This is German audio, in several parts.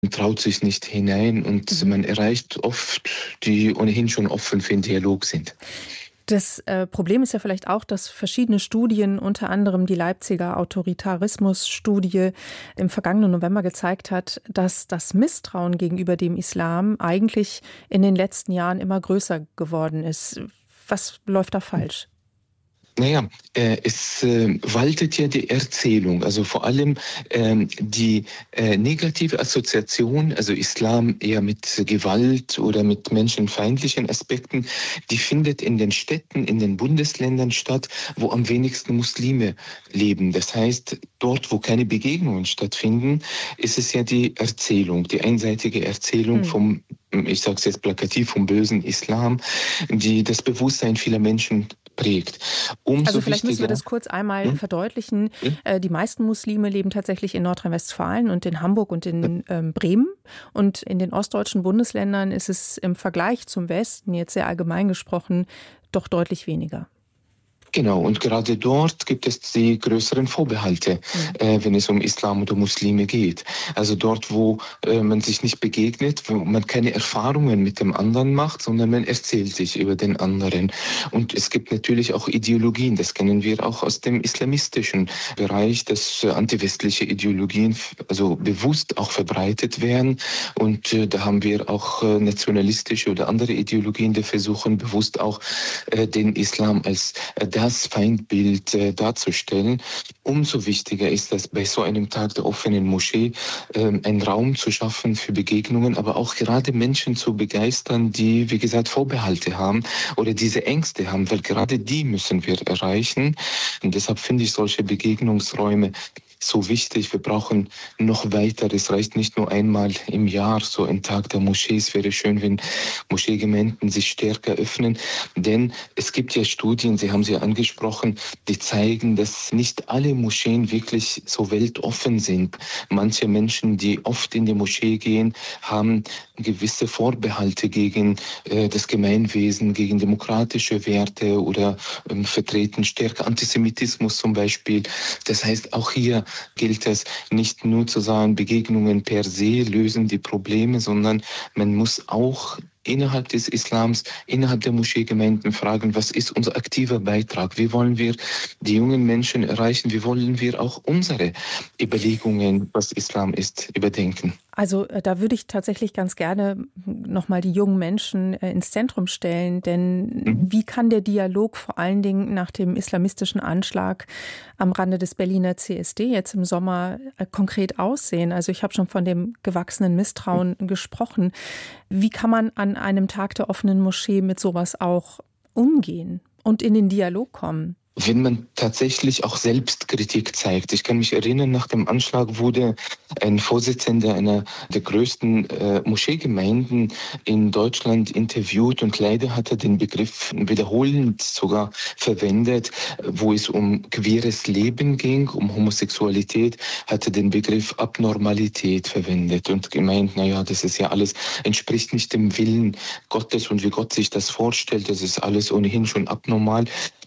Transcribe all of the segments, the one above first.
traut sich nicht hinein und Mhm. man erreicht oft, die ohnehin schon offen für den Dialog sind. Das Problem ist ja vielleicht auch, dass verschiedene Studien, unter anderem die Leipziger Autoritarismus-Studie im vergangenen November gezeigt hat, dass das Misstrauen gegenüber dem Islam eigentlich in den letzten Jahren immer größer geworden ist. Was läuft da falsch? Naja, es waltet ja die Erzählung, also vor allem die negative Assoziation, also Islam eher mit Gewalt oder mit menschenfeindlichen Aspekten, die findet in den Städten, in den Bundesländern statt, wo am wenigsten Muslime leben. Das heißt, dort, wo keine Begegnungen stattfinden, ist es ja die Erzählung, die einseitige Erzählung Hm. vom, ich sage es jetzt plakativ, vom bösen Islam, die das Bewusstsein vieler Menschen prägt. Also Umso vielleicht müssen wir wichtiger. das kurz einmal Hm? verdeutlichen. Hm? Die meisten Muslime leben tatsächlich in Nordrhein-Westfalen und in Hamburg und in Bremen. Und in den ostdeutschen Bundesländern ist es im Vergleich zum Westen, jetzt sehr allgemein gesprochen, doch deutlich weniger. Genau, und gerade dort gibt es die größeren Vorbehalte, Hm. wenn es um Islam oder Muslime geht. Also dort, wo man sich nicht begegnet, wo man keine Erfahrungen mit dem anderen macht, sondern man erzählt sich über den anderen. Und es gibt natürlich auch Ideologien, das kennen wir auch aus dem islamistischen Bereich, dass antiwestliche Ideologien also bewusst auch verbreitet werden. Und da haben wir auch nationalistische oder andere Ideologien, die versuchen bewusst auch den Islam als das Feindbild darzustellen. Umso wichtiger ist es, bei so einem Tag der offenen Moschee einen Raum zu schaffen für Begegnungen, aber auch gerade Menschen zu begeistern, die, wie gesagt, Vorbehalte haben oder diese Ängste haben, weil gerade die müssen wir erreichen. Und deshalb finde ich solche Begegnungsräume so wichtig. Wir brauchen noch weiter. Es reicht nicht nur einmal im Jahr so ein Tag der Moschee. Es wäre schön, wenn Moscheegemeinden sich stärker öffnen. Denn es gibt ja Studien, Sie haben sie angesprochen, die zeigen, dass nicht alle Moscheen wirklich so weltoffen sind. Manche Menschen, die oft in die Moschee gehen, haben gewisse Vorbehalte gegen das Gemeinwesen, gegen demokratische Werte oder vertreten stärker Antisemitismus zum Beispiel. Das heißt, auch hier gilt es nicht nur zu sagen, Begegnungen per se lösen die Probleme, sondern man muss auch innerhalb des Islams, innerhalb der Moscheegemeinden fragen, was ist unser aktiver Beitrag? Wie wollen wir die jungen Menschen erreichen? Wie wollen wir auch unsere Überlegungen, was Islam ist, überdenken? Also da würde ich tatsächlich ganz gerne nochmal die jungen Menschen ins Zentrum stellen, denn Mhm. wie kann der Dialog vor allen Dingen nach dem islamistischen Anschlag am Rande des Berliner CSD jetzt im Sommer konkret aussehen? Also ich habe schon von dem gewachsenen Misstrauen gesprochen. Wie kann man an einem Tag der offenen Moschee mit sowas auch umgehen und in den Dialog kommen? Wenn man tatsächlich auch Selbstkritik zeigt. Ich kann mich erinnern, nach dem Anschlag wurde ein Vorsitzender einer der größten Moscheegemeinden in Deutschland interviewt und leider hat er den Begriff wiederholend sogar verwendet, wo es um queeres Leben ging, um Homosexualität, hat er den Begriff Abnormalität verwendet und gemeint, naja, das ist ja alles, entspricht nicht dem Willen Gottes und wie Gott sich das vorstellt, das ist alles ohnehin schon abnormal.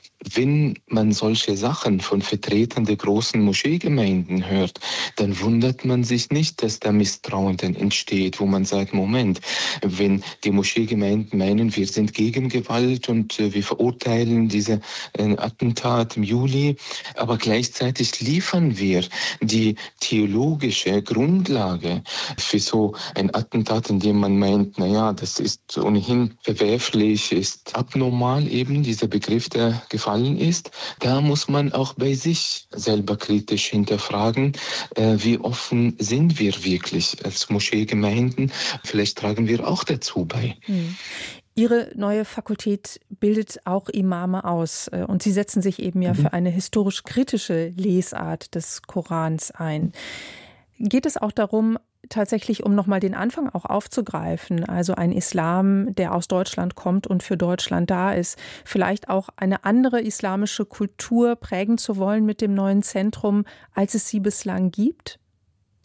Wenn man solche Sachen von Vertretern der großen Moscheegemeinden hört, dann wundert man sich nicht, dass da Misstrauen dann entsteht, wo man sagt, Moment, wenn die Moscheegemeinden meinen, wir sind gegen Gewalt und wir verurteilen diese Attentat im Juli, aber gleichzeitig liefern wir die theologische Grundlage für so ein Attentat, in dem man meint, naja, das ist ohnehin verwerflich, ist abnormal eben, dieser Begriff, der gefallen ist, da muss man auch bei sich selber kritisch hinterfragen, wie offen sind wir wirklich als Moscheegemeinden. Vielleicht tragen wir auch dazu bei. Hm. Ihre neue Fakultät bildet auch Imame aus und Sie setzen sich eben ja Mhm. für eine historisch-kritische Lesart des Korans ein. Geht es auch darum, tatsächlich, um nochmal den Anfang auch aufzugreifen, also ein Islam, der aus Deutschland kommt und für Deutschland da ist, vielleicht auch eine andere islamische Kultur prägen zu wollen mit dem neuen Zentrum, als es sie bislang gibt?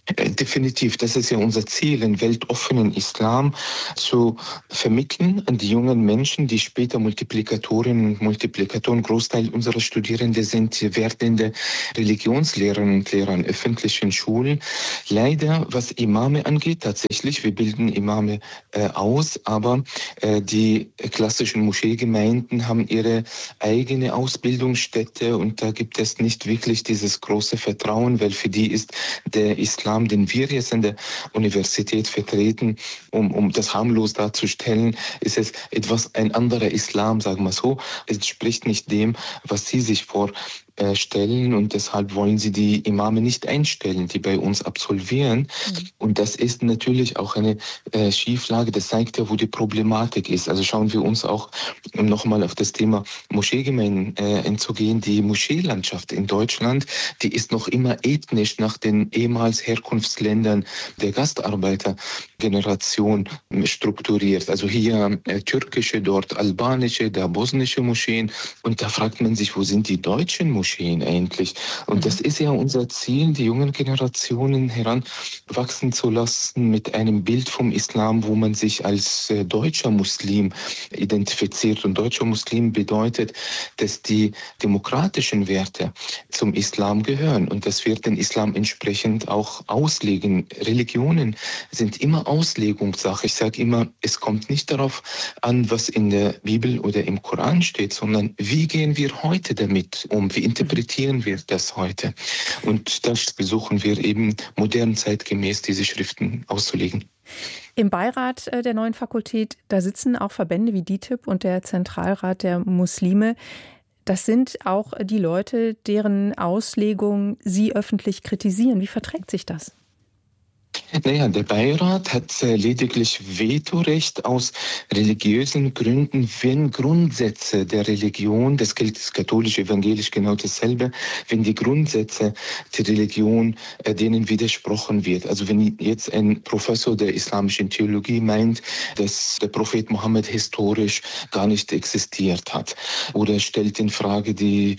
Definitiv, das ist ja unser Ziel, einen weltoffenen Islam zu vermitteln an die jungen Menschen, die später Multiplikatorinnen und Multiplikatoren, Großteil unserer Studierenden sind werdende Religionslehrerinnen und Lehrer an öffentlichen Schulen. Leider, was Imame angeht, tatsächlich, wir bilden Imame aus, aber die klassischen Moscheegemeinden haben ihre eigene Ausbildungsstätte und da gibt es nicht wirklich dieses große Vertrauen, weil für die ist der Islam, den wir jetzt an der Universität vertreten, um das harmlos darzustellen, ist es etwas ein anderer Islam, sagen wir so. Es entspricht nicht dem, was sie sich vorstellen und deshalb wollen sie die Imame nicht einstellen, die bei uns absolvieren. Und das ist natürlich auch eine Schieflage, das zeigt ja, wo die Problematik ist. Also schauen wir uns auch, um nochmal auf das Thema Moscheegemeinden einzugehen, die Moscheelandschaft in Deutschland, die ist noch immer ethnisch nach den ehemals Herkunftsländern der Gastarbeitergeneration strukturiert. Also hier türkische, dort albanische, da bosnische Moscheen. Und da fragt man sich, wo sind die deutschen Moscheen eigentlich? Und das ist ja unser Ziel, die jungen Generationen heranwachsen zu lassen mit einem Bild vom Islam, wo man sich als deutscher Muslim identifiziert. Und deutscher Muslim bedeutet, dass die demokratischen Werte zum Islam gehören und dass wir den Islam entsprechend auch auslegen. Religionen sind immer Auslegungssache. Ich sage immer, es kommt nicht darauf an, was in der Bibel oder im Koran steht, sondern wie gehen wir heute damit um? Wie interpretieren wir das heute? Und das versuchen wir eben modern zeitgemäß diese Schriften auszulegen. Im Beirat der neuen Fakultät, da sitzen auch Verbände wie DİTİB und der Zentralrat der Muslime. Das sind auch die Leute, deren Auslegung Sie öffentlich kritisieren. Wie verträgt sich das? Naja, der Beirat hat lediglich Vetorecht aus religiösen Gründen, wenn Grundsätze der Religion, das gilt katholisch, evangelisch genau dasselbe, wenn die Grundsätze der Religion denen widersprochen wird. Also wenn jetzt ein Professor der islamischen Theologie meint, dass der Prophet Mohammed historisch gar nicht existiert hat oder stellt in Frage die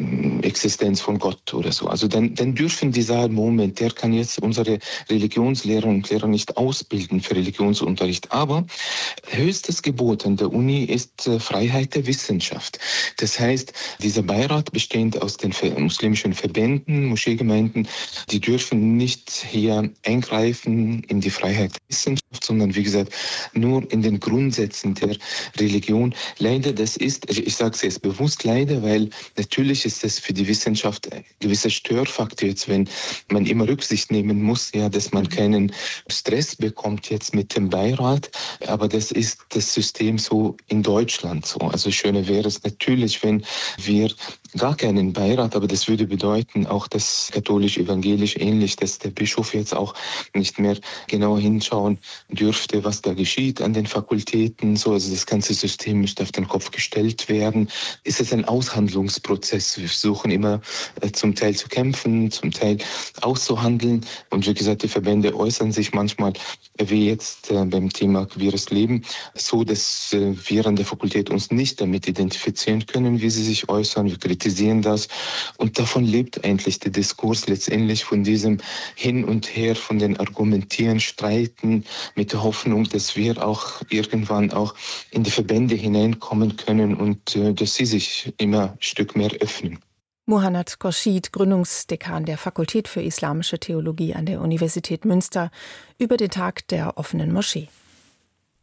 Existenz von Gott oder so. Also dann dürfen die sagen, Moment, der kann jetzt unsere Religionslehrer und Lehrer nicht ausbilden für Religionsunterricht. Aber höchstes Gebot an der Uni ist Freiheit der Wissenschaft. Das heißt, dieser Beirat bestehend aus den muslimischen Verbänden, Moscheegemeinden, die dürfen nicht hier eingreifen in die Freiheit der Wissenschaft, sondern wie gesagt, nur in den Grundsätzen der Religion. Leider, das ist, also ich sage es jetzt bewusst leider, weil natürlich ist das für die Wissenschaft ein gewisser Störfaktor jetzt, wenn man immer Rücksicht nehmen muss, ja, dass man keinen Stress bekommt jetzt mit dem Beirat, aber das ist das System so in Deutschland so. Also schöner wäre es natürlich, wenn wir gar keinen Beirat, aber das würde bedeuten, auch das katholisch-evangelisch ähnlich, dass der Bischof jetzt auch nicht mehr genau hinschauen dürfte, was da geschieht an den Fakultäten. So, also das ganze System müsste auf den Kopf gestellt werden. Ist es ein Aushandlungsprozess? Wir versuchen immer zum Teil zu kämpfen, zum Teil auszuhandeln. Und wie gesagt, die Verbände äußern sich manchmal, wie jetzt beim Thema queeres Leben, so, dass wir an der Fakultät uns nicht damit identifizieren können, wie sie sich äußern. Wir kritisieren das. Und davon lebt eigentlich der Diskurs letztendlich, von diesem Hin und Her, von den Argumentieren, Streiten, mit der Hoffnung, dass wir auch irgendwann auch in die Verbände hineinkommen können und dass sie sich immer ein Stück mehr öffnen. Muhannad Khorshid, Gründungsdekan der Fakultät für Islamische Theologie an der Universität Münster, über den Tag der offenen Moschee.